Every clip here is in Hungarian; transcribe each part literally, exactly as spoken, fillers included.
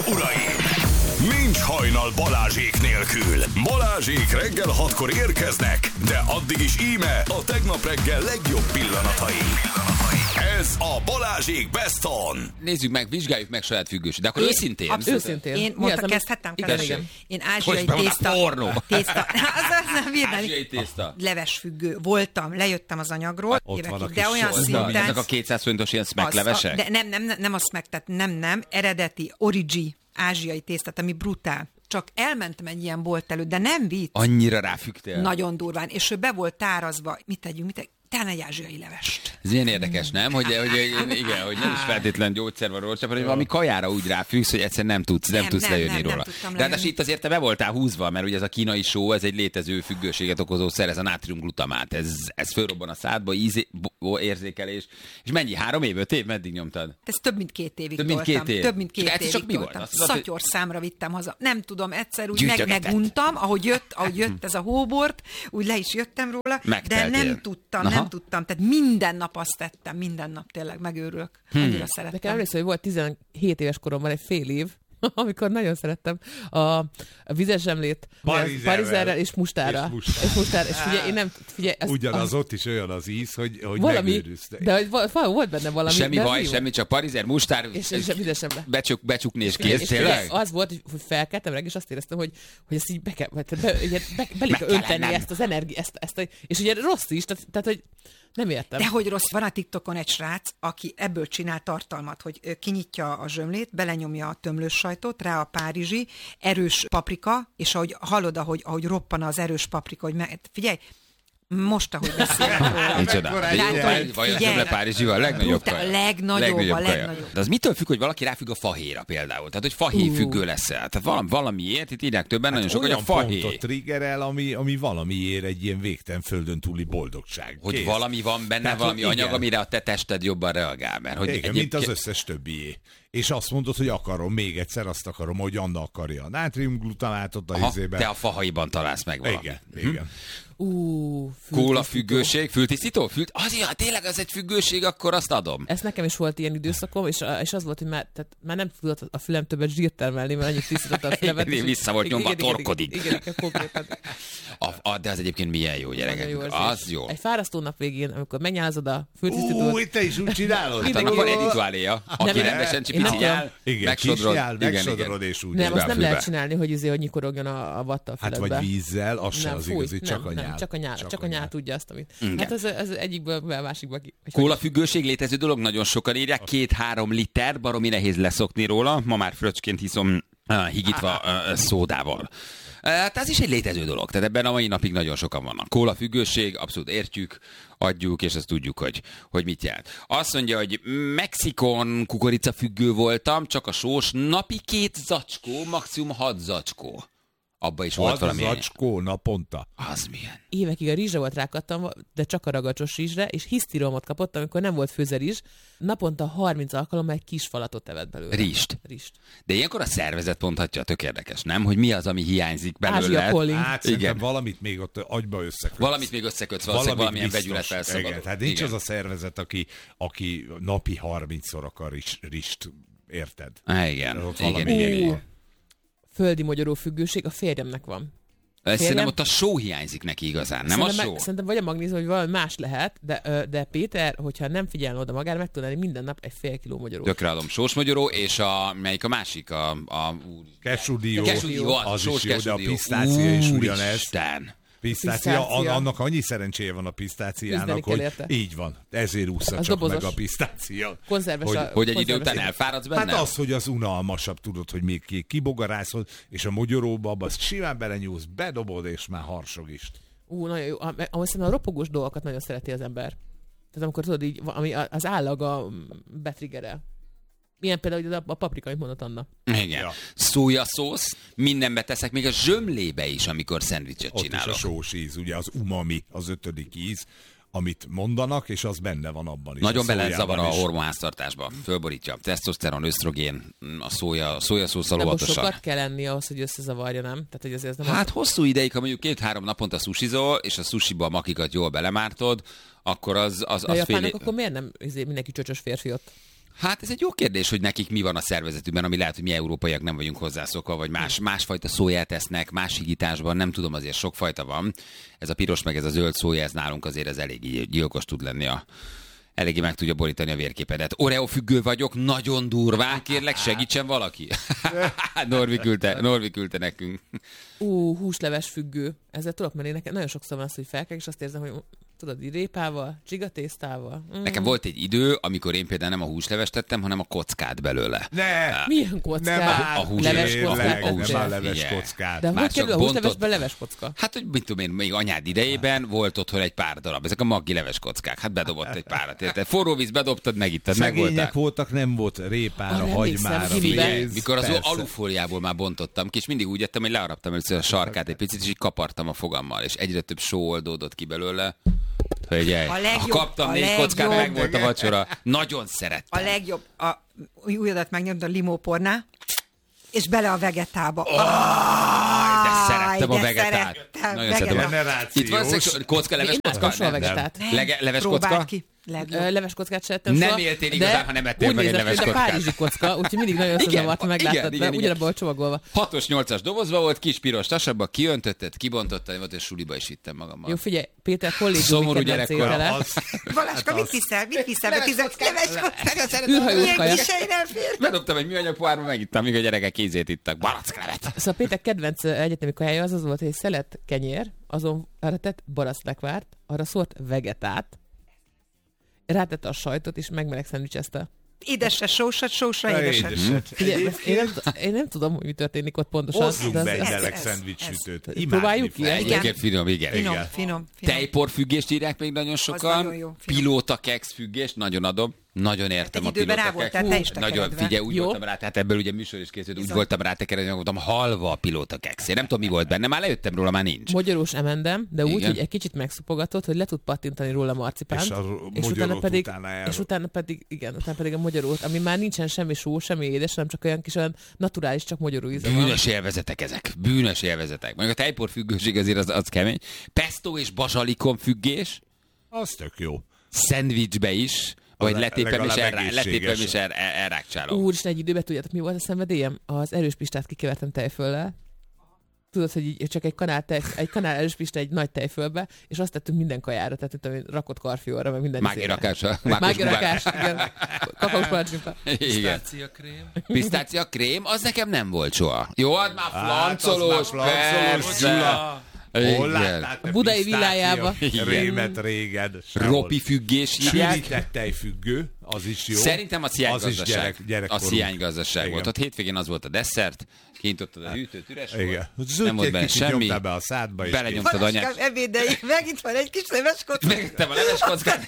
uraim! Nincs hajnal Balázsék nélkül. Balázsék reggel hatkor érkeznek, de addig is íme a tegnap reggel legjobb pillanatai. Ez a Balázsék Best On. Nézzük meg, vizsgáljuk meg saját függőség. De akkor én, őszintén. Abszolút. Őszintén. Én mondta, kezdhettem? Igen, igen. Én ázsiai tészta. tészta. Ázsiai tészta. Leves függő voltam, lejöttem az anyagról. Ott évekig, van a de olyan szinten. Ezek a kétszáz forintos ilyen smacklevesek? De nem, nem, nem, nem a smack, tehát nem, nem. Eredeti, origi, ázsiai tésztát, ami brutál. Csak elmentem egy ilyen bolt előtt, de nem vicc. Annyira ráfügtél? Nagyon durván. És ő be volt tárazva. Mit tegyünk, mit tegyünk? Talán egy ázsiai levest. Ez ilyen érdekes, nem? Hogy, hogy, igen, hogy nem is feltétlenül gyógyszer van róla, hanem valami kajára úgy ráfűsz, hogy egyszerűen nem tudsz, nem, nem tudsz nem, lejönni nem, róla. Nem de hát itt azért te be voltál húzva, mert ugye ez a kínai só, ez egy létező függőséget okozó szer, ez a nátriumglutamát. Ez, ez fölrobban a szádba, íz, érzékelés. És mennyi? Három év, öt év? Meddig nyomtad? Ez több mint két évig több mint toltam. Két év. Több mint két csak évig csak mi toltam. volt? Szatyor számra vittem haza. Nem tudom, egyszer úgy meg, meguntam, ahogy jött, ahogy jött ez a hóbort, úgy le is jöttem róla, de nem tudtam, Aha. nem tudtam. Tehát minden nap azt tettem, minden nap tényleg megőrülök. Hmm. Annyira szerettem. Nekem emlékszem, hogy volt tizenhét éves koromban egy fél év, amikor nagyon szerettem a, a vizes zsemlét parizerrel és mustára. És mustára. És, mustára. És figyelj, én nem... Figyelj, az, Ugyanaz az, ott is olyan az íz, hogy, hogy valami, megőrülsz. De hogy volt benne valami. Semmi baj, semmi, csak parizer, mustár, és, és, és becsuk, becsukni és kész, és tényleg? Az volt, hogy felkeltem reggel, és azt éreztem, hogy, hogy ezt így be kell, be, be, be, be kell önteni ezt az energiát, ezt, ezt, ezt, és ugye rossz is, tehát, tehát hogy nem értem. De hogy rossz, van a TikTokon egy srác, aki ebből csinál tartalmat, hogy kinyitja a zsömlét, belenyomja a tömlős sajtot, rá a párizsi, erős paprika, és ahogy hallod, ahogy, ahogy roppan az erős paprika, hogy me... figyelj, most, ahogy beszélek róla. Micsoda. Vagy a zsömle párizsival a legnagyobb kaja. A legnagyobb, a legnagyobb. De az mitől függ, hogy valaki ráfügg a fahéjra például? Tehát, hogy fahéj függő lesz el. Tehát valami, valamiért, itt írják többen, hát nagyon sok, hogy a fahéj. Pontot triggerel, ami, ami valamiért egy ilyen végtelen földön túli boldogság. Hogy Kész. valami van benne, Tehát, valami anyag, igen. amire a te tested jobban reagál. Mert, hogy igen, egyéb... mint az összes többié. És azt mondod, hogy akarom, még egyszer azt akarom, hogy Anna akarja. A nátriumglutamátot a izében. Te a fahaiban találsz meg valamit. Igen, hm? igen. Uh, Kóla függőség, fültisztító? Fült... Az, ja, tényleg az egy függőség, akkor azt adom. Ez nekem is volt ilyen időszakom, és, és az volt, hogy már, tehát már nem tudott a fülem többet zsírt termelni, mert annyit tisztította a fülemet. Igen, vissza volt nyomva, torkodik. Igen, igen, igen, konkrétan. A, a, de az egyébként milyen jó, gyerekek. Jó, az, az jó. Egy fárasztó nap végén, amikor megnyálazod a fültisztítót. Új, te is úgy csinálod? Hát annak van egy rituáléja, aki rendesen csipiciál, megsodrod. Megsodrod és úgy. Nem, azt nem lehet csinálni, hogy azért, hogy nyikorogjon a vatta a füledbe. Hát vagy vízzel, az se az igazi, csak a nyál. Csak a nyál, csak a nyál tudja azt, amit. Hát ez, ez egyikből a másikba. Kólafüggőség létező dolog, nagyon sokan írják, két-három liter, baromi nehéz leszokni róla, ma már fröccsként hiszom uh, higítva uh, szódával. Hát ez is egy létező dolog, tehát ebben a mai napig nagyon sokan vannak. Kólafüggőség, abszolút értjük, adjuk, és azt tudjuk, hogy, hogy mit jelent. Azt mondja, hogy Mexikon kukoricafüggő voltam, csak a sós, napi két zacskó, maximum hat zacskó. Abba is volt valami. Az zacskó naponta. Az milyen? Évekig a rizsre volt rákattam, de csak a ragacsos rizsre, és hisztiromot kapott, amikor nem volt főzerizs. Naponta harminc alkalommal egy kis falatot evett belőle. Rist. Rist. De ilyenkor a szervezet mondhatja, tök érdekes, nem? Hogy mi az, ami hiányzik belőle. Ázsia polling. Hát szerintem valamit még ott agyba összekötsz. Valamit még összekötsz, valószínűleg valamilyen vegyület felszabadul. Tehát nincs igen. az a szervezet, aki, aki napi harmincszor akar rist, rist érted? Há, igen. igen, igen, igen. Földi magyaró függőség a férjemnek van. Férjem? Szerintem ott a só hiányzik neki igazán, nem szerintem a só? Meg, szerintem vagy a magnézium, vagy valami más lehet, de, de Péter, hogyha nem figyelne oda magára, meg tudná minden nap egy fél kiló magyaró. Tökre adom. Sós magyaró, és a, melyik a másik? A, a kesudió. Kesudió, az, az sós is jó, de a kesudió. pisztácia is ugyanez. Isten. Pisztácia, annak annyi szerencséje van a pisztáciának, hogy érte. így van. Ezért ússza az csak dobozos. meg a pisztácia. Konzerves hogy, a, hogy egy idő után elfáradsz benne? Hát az, hogy az unalmasabb, tudod, hogy még kibogarászod, és a mogyoróba abba azt simán belenyúlsz, bedobod, és már harsog is. Ú, nagyon jó. Ahogy szerintem a ropogós dolgokat nagyon szereti az ember. Tehát amikor tudod így, ami az állaga betriggerel. Milyen például a paprika, amit mondott Anna. Igen. Ja. Szójaszósz, mindenbe teszek, még a zsömlébe is, amikor szendvicset ott csinálok. Ott is a sós íz, ugye az umami, az ötödik íz, amit mondanak, és az benne van abban is. Nagyon bele zavar a hormonháztartásba. Fölborítja. Tesztoszteron, ösztrogén, a szója, a szójaszószal óvatosan. De sokat kell lenni ahhoz, hogy összezavarja, nem? Tehát, hogy azért nem hát az... hosszú ideig, ha mondjuk két-három naponta sushizol, és a sushiba a makikat jól belemártod, akkor az, az, De az a japánok fél... akkor miért nem mindenki csöcsös férfi ott? Hát ez egy jó kérdés, hogy nekik mi van a szervezetükben, ami lehet, hogy mi európaiak nem vagyunk hozzászokva, vagy más, másfajta szóját esznek, más higításban, nem tudom, azért sokfajta van. Ez a piros meg ez a zöld szója, ez nálunk azért ez elég gyilkos tud lenni a... Eléggé meg tudja borítani a vérképedet. Oreo függő vagyok, nagyon durván, kérlek, segítsen valaki. Norvi küldte, Norvi küldte nekünk. Ú, uh, húsleves függő. Ezzel tudok menni, nekem nagyon sokszor van az, hogy felkelek, és azt érzem, hogy tudod, így répával, csigatésztával. Mm. Nekem volt egy idő, amikor én például nem a húslevest tettem, hanem a kockát belőle. Ne! Milyen kockát? Nem áll, a húsleves kockát. Nem áll leves kockát. De hogy kerül a húslevesben leves kocka? Hát, hogy mit tudom én, még anyád idejében volt otthon egy pár darab. Ezek a maggi leves kockák. Hát bedobott egy párat. Érte? Forró víz bedobtad, megittad, megvoltál. Szegények voltak, nem volt répára, ah, hagymára. Figyelj, mikor az alufóliából már bontottam ki, és mindig úgy ettem, hogy leharaptam először a sarkát egy picit, és így kapartam a fogammal, és egyre több só oldódott ki belőle. Hölgyej, ha kaptam négy kockát, meg volt a vacsora. Nagyon szerettem. A legjobb, a újadat megnyomd a limópornál, és bele a vegetába. Oh, ah, de szerettem a vegetát. Nagyon szerettem. Itt van szexu- kocka, leves kocka? Nem, vegetát. Lege- leves kocka? Ki. Legjobb. Leves kockát se ettem Nem soha, éltél igazán, ha nem ettél meg egy leves kockát. De párizsi kocka, úgyhogy mindig nagyon összezavart, ha megláttad be, ugyanabban csomagolva. hatos nyolcas dobozba volt, kis piros tasabba, kiöntötted, kibontottad, volt, és suliba is vittem magammal. Jó, figyelj, Péter kollégiumi szomorú kedvenc étele. Baláska, mit viszel? Mit viszel? Leves kockát? Űrhajós kaja. Bedobtam egy műanyag pohárba, megittam, míg a gyerekek kézét ittak. Baracklevet. Szóval Péter kedvenc egyetemi kajája az az volt, hogy egy szelet kenyér, azon arra tett baracklevárt, arra szólt vegetát, rátette a sajtot, és megmeleg szendvicsezte. Édesre, sósat, sósra, édesre. Én, én, én nem tudom, hogy mi történik ott pontosan. Hozzunk be egy meleg szendvicssütőt. Próbáljuk ki? Igen, finom, igen. Finom, finom, finom. Tejporfüggést írják még nagyon sokan. Nagyon jó, pilóta keks függést, nagyon adom. Nagyon értem hát a pilóta keks. Nagyon, figyelj, úgy jó. voltam rá, tehát ebből ugye műsor is készült, úgy voltam rá tekeredni, voltam halva a pilóta keks. Én nem tudom, mi volt benne, már lejöttem róla, már nincs. Magyarós emendem, de úgy, hogy egy kicsit megszupogatott, hogy le tud pattintani róla marcipánt. És, és utána pedig, utána és utána pedig, igen, utána pedig a magyarót, ami már nincsen semmi só, semmi édes, hanem csak olyan kis olyan naturális, csak magyaró íze van. Bűnös élvezetek ezek, bűnös élvezetek. Meg a tejporfüggőség azért az, az kemény. Pesto és bazsalikom függés. Az tök jó. Szendvicsbe is. Vagy le, letépem és, elrá, letépem és el, el, elrákcsálom. Úristen, egy időben tudjátok, mi volt a szenvedélyem? Az erős pistát kikevertem tejföllel. Tudod, hogy így csak egy kanál, tej, egy kanál erős pista egy nagy tejfölbe, és azt tettünk minden kajára, tehát tudom, rakott karfióra, meg minden Mági rakásra. Mági rakás, igen. Kakaós palacsinta. Pisztácia krém. Pisztácia krém, az nekem nem volt soha. Jó, ad már flancolós, persze. Hol láttál te Budai villájába. Rémet régen. Ropi függés írják. Sűrített tejfüggő, az is jó. Szerintem a hiánygazdaság. Gyerek, gyerek a hiánygazdaság volt. Ott hétvégén az volt a desszert, kintottad a hűtőt, üres volt. Nem volt benne semmi. Be a szádba is. Belenyomtad anyát. Ebédeig, megint van egy kis leves kocka. Megittem a leves kockát.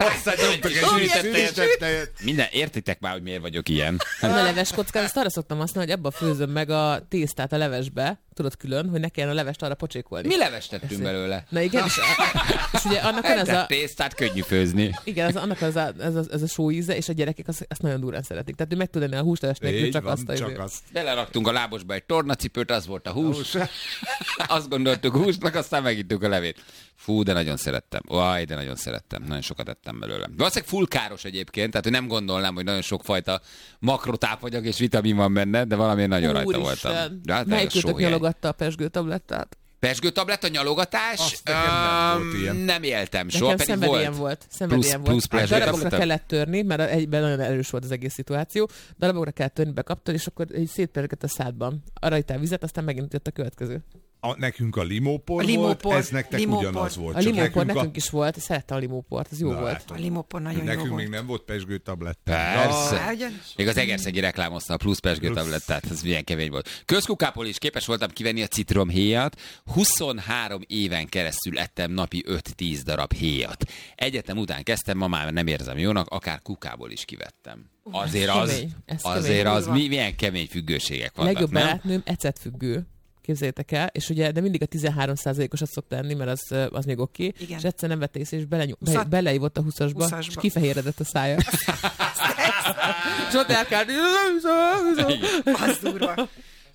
Minden, értitek már, hogy miért vagyok ilyen. A leves kockát, azt arra szoktam használni, hogy abba főzöm meg a tésztát a levesbe, tudod külön, hogy ne kelljen a levest arra pocsékolni. Mi levest tettünk belőle? Na igen, és, és ugye annak van az a... tésztát könnyű főzni. Igen, az, annak az a, ez, a, ez a só íze, és a gyerekek azt, azt nagyon durán szeretik. Tehát ő meg tud enni a húsleves nélkül, csak van, azt a csak azt. Beleraktunk a lábosba egy tornacipőt, az volt a hús. Azt gondoltuk húsnak, aztán megittük a levét. Fú, de nagyon szerettem. Vaj, de nagyon szerettem. Nagyon sokat ettem belőle. Valószínűleg full káros egyébként, tehát hogy nem gondolnám, hogy nagyon sokfajta makrotápanyag és vitamin van benne, de valami nagyon rajta voltam. Hát, melyikőtök nyalogatta a pezsgőtablettát? Pezsgőtabletta, nyalogatás? Nekem nem volt ilyen. Nem éltem soha, nekem pedig volt. volt. Szenvedélyen volt. Plusz darabokra kellett törni, mert egyben nagyon erős volt az egész szituáció. Darabokra kellett törni, bekaptad, és akkor egy szétpörgött a szádban. Arra ittál vizet, aztán megint jött a következő. A, nekünk a limópor, a limópor volt, ez nektek limópor. Ugyanaz volt. A limópor nekünk, nekünk a... is volt, szerettem a limóport, az jó Na, volt. Hát, a limópor nagyon nekünk jó volt. Nekünk még nem volt pezsgőtablett. Persze. No, még az Egerszegi reklámozta a plusz pezsgőtablettát, ez milyen kemény volt. Közkukából is képes voltam kivenni a citromhéjat. huszonhárom éven keresztül ettem napi öt-tíz darab héjat. Egyetem után kezdtem, ma már nem érzem jónak, akár kukából is kivettem. Azért az, kemény, azért kemény, az mi, milyen kemény függőségek vannak. Legjobb barátnőm ecetfüggő. Képzeljétek el, és ugye, de mindig a tizenhárom százalékosat szokta enni, mert az, az még oké. Okay. És egyszer nem vette észre, és belenyom, be, beleívott a húszasba, és kifehéredett a szája. És ott elkárt. Az durva.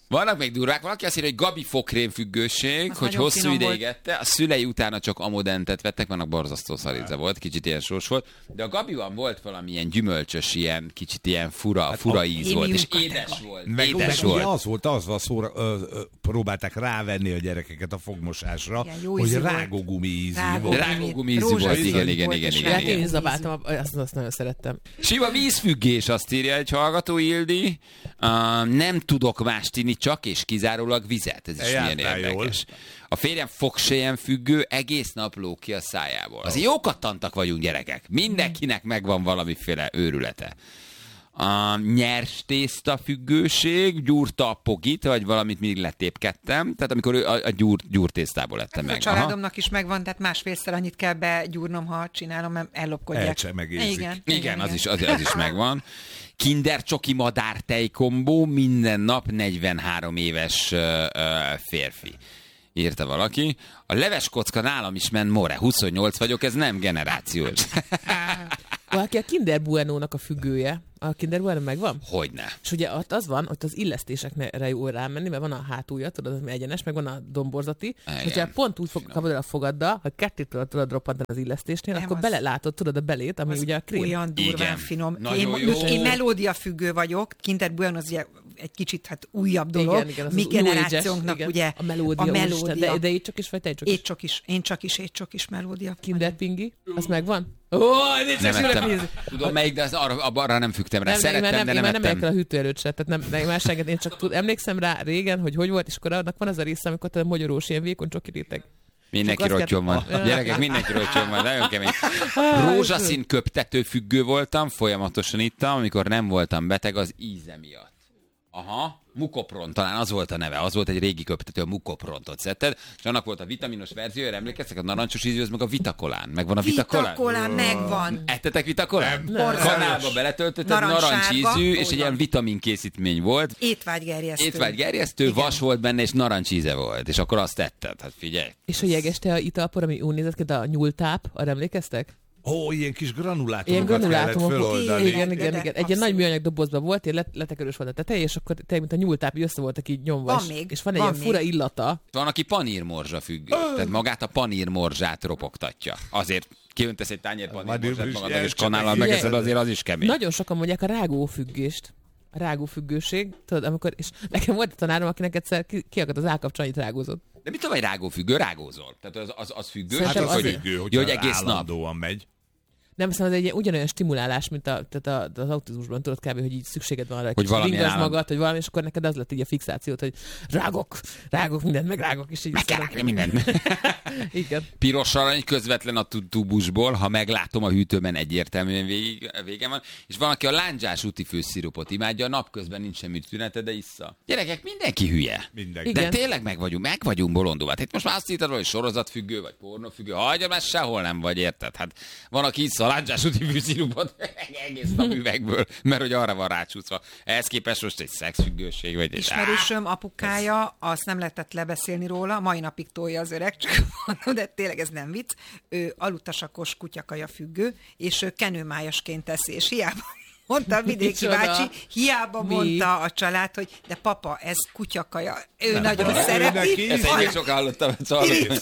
Vannak még durvák, valaki azt írja, hogy Gabi fokrém függőség, Az hogy nagyon hosszú finom ideig volt. ette, a szülei utána csak amodentet vettek, vannak borzasztó szaríze volt, kicsit ilyen sós volt, de a Gabiban volt valamilyen gyümölcsös, ilyen kicsit ilyen fura, fura íz Én volt, és miunkat édes elvan. volt, Meg, édes meg volt. ugye az volt, az van, szóra, ö, ö, próbálták rávenni a gyerekeket a fogmosásra, Igen, jó hogy ízű volt. rágógumi ízű Rágó- volt. Rágógumi ízű Rózsaszín volt, igen, igen, volt, igen, és igen, Hát igen. én is zabáltam, azt, azt nagyon szerettem. Sima vízfüggés, azt írja egy hallgató, Ildi. Uh, nem tudok mást inni, csak és kizárólag vizet. Ez is milyen Jártál érdekes. A férjem fogsejem függő, egész nap lóg ki a szájából. Azért jókat tantak vagyunk, gyerekek. Mindenkinek megvan valamiféle őrülete. A nyers tészta függőség, gyúrta a pogit, vagy valamit mindig letépkedtem. Tehát amikor ő a, a gyúr, gyúrtésztából ettem A meg. családomnak is megvan, tehát másfélszer annyit kell begyúrnom, ha csinálom, mert ellopkodják. Elcsemegészik. Igen, Igen, az is, az, az is megvan. Kinder csoki madár tejkombó, minden nap negyvenhárom éves ö, ö, férfi. Írta valaki. A leves kocka nálam is ment more. huszonnyolc vagyok, ez nem generációs. Valaki a Kinder Bueno-nak a függője. A Kinder Bueno megvan? Hogyne. És ugye ott az van, hogy az illesztésekre jó rámenni, mert van a hátulja, tudod, az egyenes, meg van a domborzati. Igen. Hogyha pont úgy fog, kapod el a fogaddal, hogy kettőt tudod, tudod roppantani az illesztésnél, Nem, akkor az- belelátod, tudod, a belét, ami ugye a krém. Olyan durván Igen. finom. Nagyon Én, jó. én melódia függő vagyok, Kinder Bueno az ugye egy kicsit hát újabb dolog. Igen, igen, az Mi az new generációnknak age-es, ugye igen. a melódia, a úristen, melódia. De, de így csak is, vagy tejcsok is. Étcsok is, én csak is, étcsok is melódia. Kinder Pingi, az megvan? Ó, nincs Nem csak ettem. nézni. Tudom melyik, de az arra, arra nem fügtem rá. Nem, én már Szerettem, nem, de én nem már nem megyek el ettem. a hűtő előtt se, tehát nem, nem más senget, én csak tud, emlékszem rá régen, hogy hogy volt, és akkor annak van az a része, amikor te magyarós ilyen vékony csoki réteg. Mindenki Csak azt rottyon van. kell- Gyerekek, mindenki rottyon van. Nagyon kemény. Rózsaszín köptető függő voltam, folyamatosan ittam, amikor nem voltam beteg az íze miatt. Aha, Mukopron, talán az volt a neve, az volt egy régi köptető, a Mukoprontot szedted, és annak volt a vitaminos verziója, emlékeztek, a narancsos ízű, az meg a Vitakolán. Megvan a Vitakolán? Vitakolán megvan. Ettetek Vitakolán? Nem. Kanálba beletöltötted, Narancssárga. narancsízű, és egy Úgy ilyen van. vitaminkészítmény volt. Étvágygerjesztő. Étvágygerjesztő, Igen. vas volt benne, és narancsíze volt, és akkor azt tetted. Hát figyelj. És a jeges te a italpor, ami úgy nézett ki, de a nyúltáp, arra emlékeztek? Ó, ilyen kis Ilyen granulátumokat kellett granulátumok. föloldani. Igen, De- igen, de- igen. Egy ilyen abszolút. nagy műanyag dobozban volt, ilyen let, letekerős volt a teteje, és akkor te, mint a nyúltáp, így össze voltak így nyomva. Van és, még, és van egy van ilyen fura még. illata. Van, aki panírmorzsa függő. Tehát magát a panírmorzsát ropogtatja. Azért kiöntesz egy tányér panírmorzsát Madrid is magadnak, és jelentse kanállal meg. megeszed, azért az is kemény. Nagyon sokan mondják a rágófüggést. A rágófüggőség, tudod, amikor, és nekem volt egy tanárom, akinek egyszer ki, kiakadt az állkapcsa, annyit rágózott. De mit tudom, hogy rágófüggő? Rágózol. Tehát az, az, az függő. Szerintem Hát csak az azért- hogy, függő, hogy, hogy hogyha egész nap. állandóan megy. Nem hiszem, ez egy ilyen ugyanolyan stimulálás, mint a, tehát a, az autizmusban, tudod kb., hogy így szükséged van rá, Hogy hogy valamilyen ringasd állam- magad, hogy valami, és akkor neked az lett így a fixációt, hogy rágok, rágok mindent, meg rágok, és így Meg kell szeretem. rágni mindent. Igen. Piros arany közvetlen a tu- tubusból, ha meglátom a hűtőben, egyértelműen végig, vége van. És van, aki a lándzsás úti főszirupot imádja, a napközben nincs semmi tünete, de issza. Gyerekek, mindenki hülye. Mindenki. De Igen. tényleg meg vagyunk, meg vagyunk bolondulva. Hát itt most már azt írtad, hogy sorozatfüggő, vagy pornófüggő. Hagyja, már sehol nem vagy, érted? Hát van, aki issza a lándzsás úti főszirupot egész nap üvegből, mert hogy arra van rácsúszva. Ehhez képest most egy szexfüggőség, vagy egy... Ismerősöm apukája, azt nem lehetett lebeszélni róla, mai napig tolja az öreg, csak mondom, de tényleg ez nem vicc. Ő alutasakos kutyakaja függő, és ő kenőmájasként teszi, és hiába mondta a vidéki Micsoda? bácsi, hiába Mi? mondta a család, hogy de papa, ez kutyakaja. Ő Nem nagyon baj, ő szereti. neki Ezt Vaj- én sok hallottam, szóval hallottam.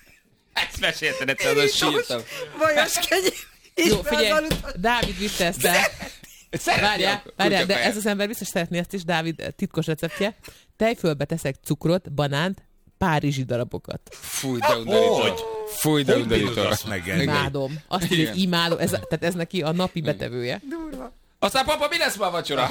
Ezt mesélted, egyszer azon sírtam. Vajas kenyér. És Jó, az figyelj, alutas- Dávid vitte ezt el. Szereti Várjál, a várjál, de kutyakaját. ez az ember biztos szeretné ezt is, Dávid titkos receptje. Tejfölbe teszek cukrot, banánt, párizsi darabokat. Fúj, de undorító. Fúj, de Hogy bírod undorító. azt megenni? Imádom. Azt írja, hogy imádom. Ez, tehát ez neki a napi betevője. Durva. Aztán papa, mi lesz ma a vacsora?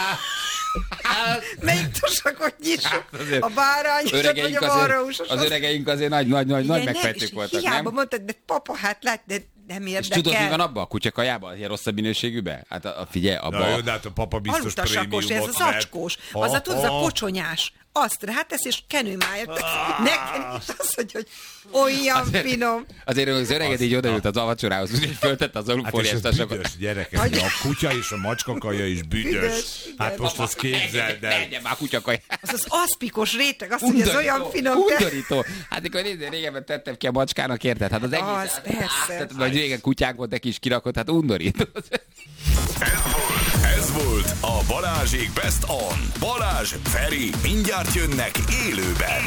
Melyik tosakot nyissuk? Hát azért A bárányosat, vagy Öregeink a azért, marhaúsosat? az öregeink azért nagy, nagy, nagy, nagy Igen, megfejtők nem, és voltak, hiába nem? mondtad, de papa, hát lát, de nem És érdekel. tudod, mi van abban a kutyakajában? Ilyen rosszabb minőségűben? Hát a, a figyelj, Na jó, abban... de hát a papa biztos Alutasakos, ez prémiumot az vett. acskós. Az a, tudod, az a kocsonyás. Azt rátesz, és kenőmájat. Nekem is az, hogy, hogy olyan finom. Azért az öreged így odaült az vacsorához, úgyhogy föltette az Hát és alufóliás ez tasakat. büdös, gyerekek, a kutya és a macskakaja is büdös. Büdös, Hát igen. most azt képzeld el. Menjen már kutyakaj. Az az aszpikos réteg, azt, hogy ez olyan finom. de- Undorító. Hát amikor nézd, régebben tettem ki a macskának, érted? Hát az egész... Az, persze. Tehát, vagy régen kutyák volt, egy kis kirakott, hát undorító. Ez Ez volt a Balázsék Best On. Balázs, Feri, mindjárt jönnek élőben.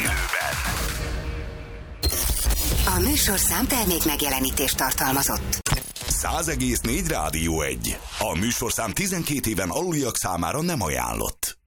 A műsorszám termék megjelenítést tartalmazott. száz egész négy Rádió egy. A műsorszám tizenkét éven aluliak számára nem ajánlott.